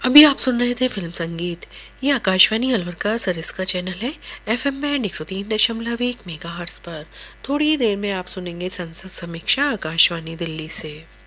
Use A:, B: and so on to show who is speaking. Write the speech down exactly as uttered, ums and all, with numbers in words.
A: अभी आप सुन रहे थे फिल्म संगीत। ये आकाशवाणी अलवर का सरिस का चैनल है। एफएम बैंड एक सौ तीन दशमलव एक मेगाहर्ट्ज पर। थोड़ी ही देर में आप सुनेंगे संसद समीक्षा आकाशवाणी दिल्ली से।